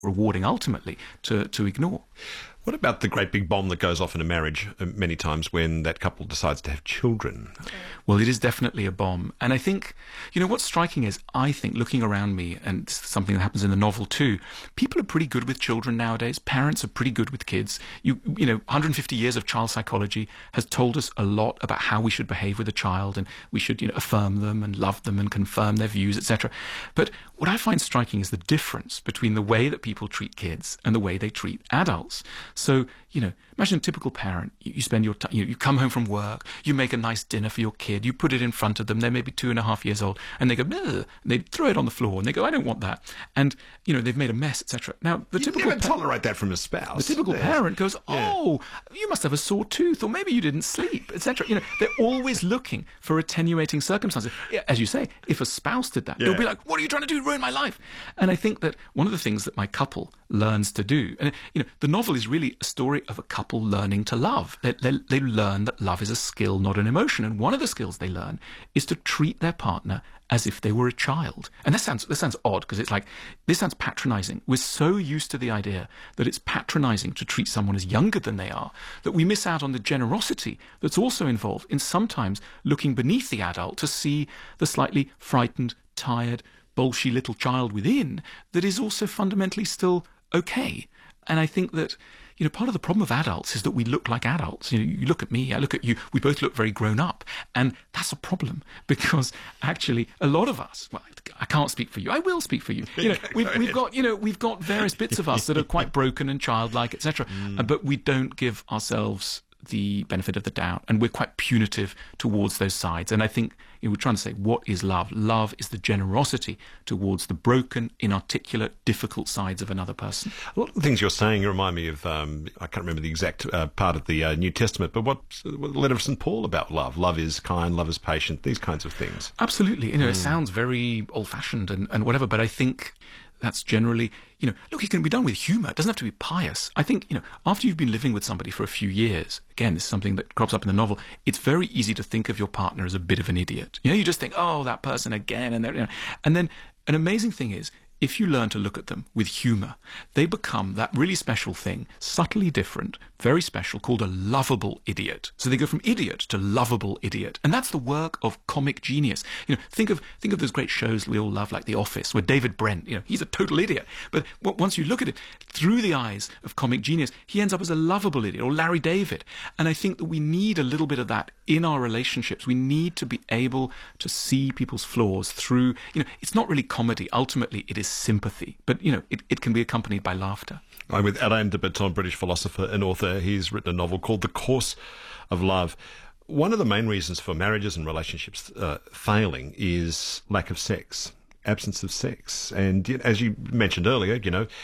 rewarding ultimately to ignore. What about the great big bomb that goes off in a marriage many times when that couple decides to have children? Well, it is definitely a bomb. And I think, what's striking is, I think, looking around me, and something that happens in the novel too, people are pretty good with children nowadays. Parents are pretty good with kids. 150 years of child psychology has told us a lot about how we should behave with a child, and we should, affirm them and love them and confirm their views, etc. But what I find striking is the difference between the way that people treat kids and the way they treat adults. So, imagine a typical parent. You spend your time, you come home from work, you make a nice dinner for your kid, you put it in front of them, they're maybe 2.5 years old, and they go, and they throw it on the floor, and they go, I don't want that. And, they've made a mess, etc. Now, the typical never tolerate that from a spouse. The typical parent goes, you must have a sore tooth, or maybe you didn't sleep, etc. They're always looking for attenuating circumstances. As you say, if a spouse did that, they'll be like, what are you trying to do? Ruin my life. And I think that one of the things that my couple learns to do, and the novel is really a story of a couple learning to love. They learn that love is a skill, not an emotion. And one of the skills they learn is to treat their partner as if they were a child. And this sounds odd, because it's like, this sounds patronizing. We're so used to the idea that it's patronizing to treat someone as younger than they are, that we miss out on the generosity that's also involved in sometimes looking beneath the adult to see the slightly frightened, tired, bolshy little child within that is also fundamentally still okay. And I think that part of the problem of adults is that we look like adults. You look at me, I look at you, we both look very grown up. And that's a problem, because actually a lot of us, well, I can't speak for you, I will speak for you. We've got various bits of us that are quite broken and childlike, etc. But we don't give ourselves the benefit of the doubt, and we're quite punitive towards those sides. And I think we're trying to say, what is love? Love is the generosity towards the broken, inarticulate, difficult sides of another person. A lot of the things you're saying remind me of, I can't remember the exact part of the New Testament, but what the letter of St. Paul about love? Love is kind, love is patient, these kinds of things. Absolutely. It sounds very old-fashioned and whatever, but I think that's generally, look, it can be done with humour. It doesn't have to be pious. I think, after you've been living with somebody for a few years, again, this is something that crops up in the novel, it's very easy to think of your partner as a bit of an idiot. You just think, oh, that person again. And then an amazing thing is, if you learn to look at them with humour, they become that really special thing, subtly different, very special, called a lovable idiot. So they go from idiot to lovable idiot. And that's the work of comic genius. Think of those great shows we all love, like The Office, where David Brent, he's a total idiot. But once you look at it through the eyes of comic genius, he ends up as a lovable idiot, or Larry David. And I think that we need a little bit of that in our relationships. We need to be able to see people's flaws through, it's not really comedy. Ultimately, it is sympathy, but it can be accompanied by laughter. I'm with Alain de Botton, British philosopher and author. He's written a novel called The Course of Love. One of the main reasons for marriages and relationships failing is lack of sex, absence of sex. And as you mentioned earlier,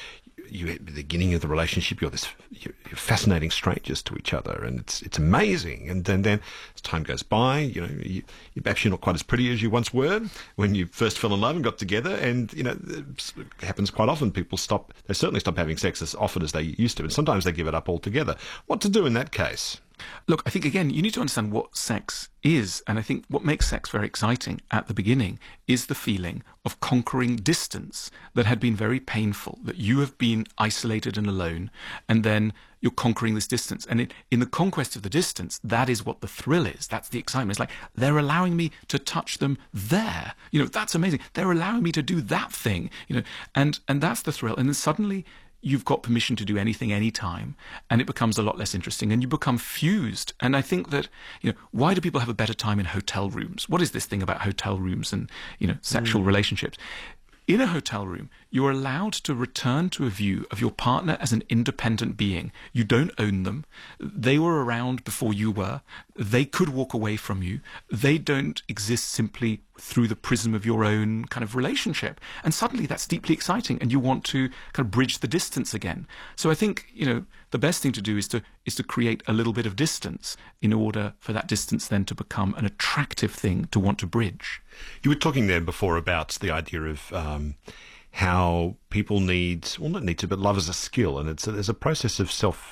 you at the beginning of the relationship, you're fascinating strangers to each other, and it's amazing. And then as time goes by, perhaps you're not quite as pretty as you once were when you first fell in love and got together. And it happens quite often. People certainly stop having sex as often as they used to, and sometimes they give it up altogether. What to do in that case? Look, I think, again, you need to understand what sex is. And I think what makes sex very exciting at the beginning is the feeling of conquering distance that had been very painful, that you have been isolated and alone, and then you're conquering this distance. And in the conquest of the distance, that is what the thrill is. That's the excitement. It's like, they're allowing me to touch them there. That's amazing. They're allowing me to do that thing, and that's the thrill. And then suddenly you've got permission to do anything, anytime, and it becomes a lot less interesting, and you become fused. And I think that, why do people have a better time in hotel rooms? What is this thing about hotel rooms and, sexual relationships? In a hotel room, you're allowed to return to a view of your partner as an independent being. You don't own them. They were around before you were. They could walk away from you. They don't exist simply through the prism of your own kind of relationship. And suddenly that's deeply exciting, and you want to kind of bridge the distance again. So I think, the best thing to do is to create a little bit of distance in order for that distance then to become an attractive thing to want to bridge. You were talking there before about the idea of how people not need to, but love is a skill, and there's a process of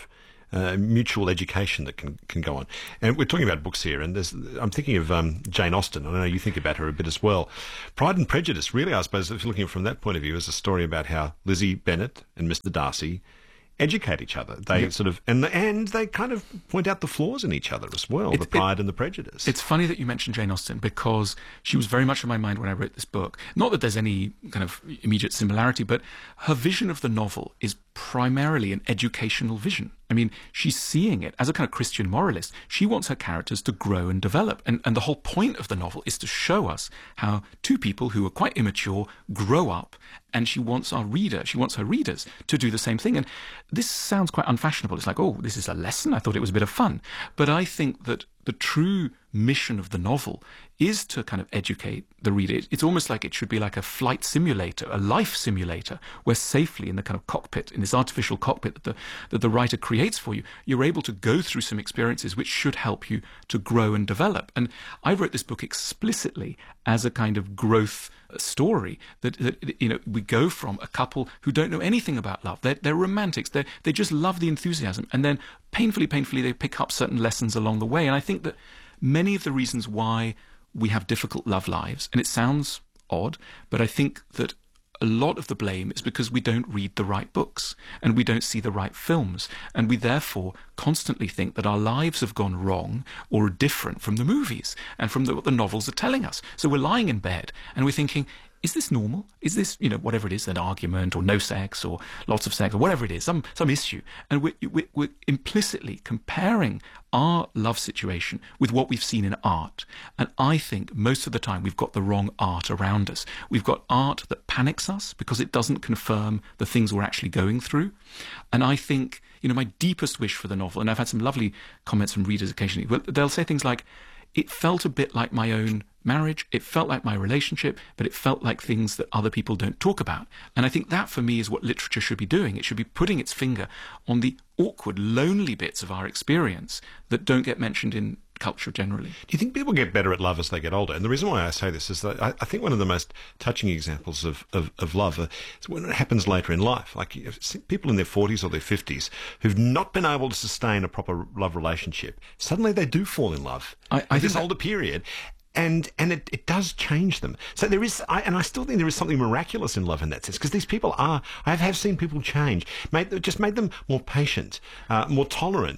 mutual education that can go on. And we're talking about books here, and I'm thinking of Jane Austen. I know you think about her a bit as well. Pride and Prejudice, really, I suppose, if you're looking from that point of view, is a story about how Lizzie Bennet and Mr. Darcy educate each other. They sort of and they kind of point out the flaws in each other as well, the pride and the prejudice. It's funny that you mentioned Jane Austen, because she was very much in my mind when I wrote this book. Not that there's any kind of immediate similarity, but her vision of the novel is primarily an educational vision. I mean, she's seeing it as a kind of Christian moralist. She wants her characters to grow and develop. And the whole point of the novel is to show us how two people who are quite immature grow up, and she wants her readers to do the same thing. And this sounds quite unfashionable. It's like, oh, this is a lesson. I thought it was a bit of fun. But I think that the true mission of the novel is to kind of educate the reader. It's almost like it should be like a flight simulator, a life simulator, where safely in the kind of cockpit, in this artificial cockpit that the writer creates for you, you're able to go through some experiences which should help you to grow and develop. And I wrote this book explicitly as a kind of growth story that we go from a couple who don't know anything about love. They're romantics. They just love the enthusiasm, and then painfully they pick up certain lessons along the way. And I think that many of the reasons why we have difficult love lives, and it sounds odd, but I think that a lot of the blame is because we don't read the right books and we don't see the right films, and we therefore constantly think that our lives have gone wrong or are different from the movies and from what the novels are telling us. So we're lying in bed and we're thinking, is this normal? Is this, whatever it is, an argument or no sex or lots of sex or whatever it is, some issue? And we're implicitly comparing our love situation with what we've seen in art. And I think most of the time we've got the wrong art around us. We've got art that panics us because it doesn't confirm the things we're actually going through. And I think, my deepest wish for the novel, and I've had some lovely comments from readers occasionally, but they'll say things like, it felt a bit like my own marriage, it felt like my relationship, but it felt like things that other people don't talk about. And I think that, for me, is what literature should be doing. It should be putting its finger on the awkward, lonely bits of our experience that don't get mentioned in culture generally. Do you think people get better at love as they get older? And the reason why I say this is that I think one of the most touching examples of love is when it happens later in life. Like people in their 40s or their 50s who've not been able to sustain a proper love relationship, suddenly they do fall in love in this older period. And it does change them. So there is, and I still think there is something miraculous in love in that sense, because these people I have seen people change, made them more patient, more tolerant,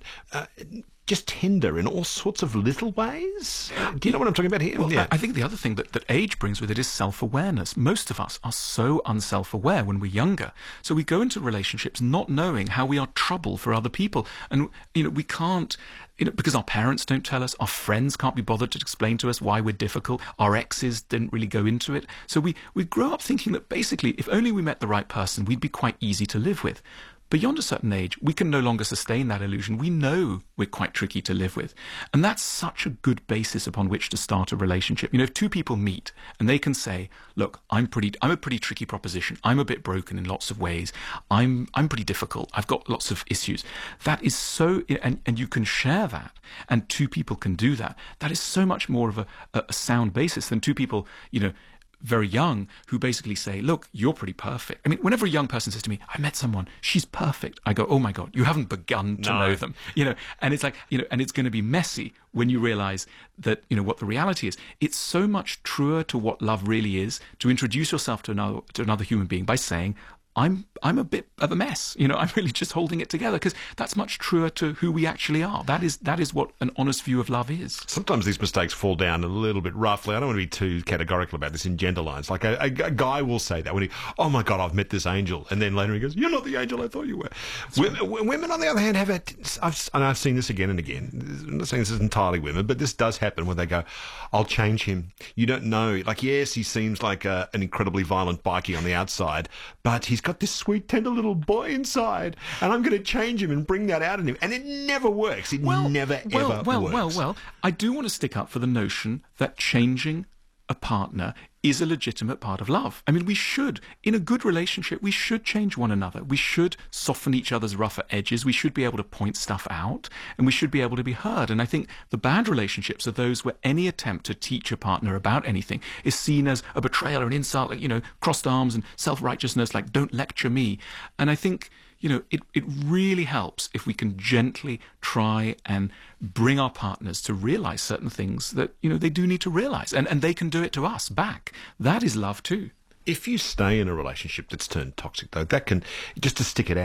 just tender in all sorts of little ways. Do you know what I'm talking about here? Well, yeah. I think the other thing that age brings with it is self-awareness. Most of us are so unself-aware when we're younger. So we go into relationships not knowing how we are trouble for other people. And, we can't, because our parents don't tell us, our friends can't be bothered to explain to us why we're difficult, our exes didn't really go into it. So we grow up thinking that basically, if only we met the right person, we'd be quite easy to live with. Beyond a certain age, we can no longer sustain that illusion. We know we're quite tricky to live with. And that's such a good basis upon which to start a relationship. If two people meet and they can say, look, I'm a pretty tricky proposition. I'm a bit broken in lots of ways. I'm pretty difficult. I've got lots of issues. That is so, and you can share that, and two people can do that. That is so much more of a sound basis than two people, very young, who basically say, look, you're pretty perfect. I mean, whenever a young person says to me, I met someone, she's perfect, I go, oh my God, you haven't begun to know them. And it's like, and it's going to be messy when you realize that, what the reality is. It's so much truer to what love really is to introduce yourself to another human being by saying, I'm a bit of a mess. I'm really just holding it together, because that's much truer to who we actually are. That is what an honest view of love is. Sometimes these mistakes fall down a little bit roughly. I don't want to be too categorical about this in gender lines. Like a guy will say that when he, oh my God, I've met this angel. And then later he goes, you're not the angel I thought you were. Women, on the other hand, I've seen this again and again. I'm not saying this is entirely women, but this does happen when they go, I'll change him. You don't know. Like, yes, he seems like an incredibly violent bikie on the outside, but he's got this sweet, tender little boy inside, and I'm going to change him and bring that out in him. And it never works. It never, ever works. Well, I do want to stick up for the notion that changing a partner is a legitimate part of love. I mean, we should, in a good relationship, we should change one another. We should soften each other's rougher edges. We should be able to point stuff out, and we should be able to be heard. And I think the bad relationships are those where any attempt to teach a partner about anything is seen as a betrayal or an insult, like, crossed arms and self-righteousness, like, don't lecture me. And I think, it really helps if we can gently try and bring our partners to realize certain things that, they do need to realize. And they can do it to us back. That is love too. If you stay in a relationship that's turned toxic, though, that can, just to stick it out,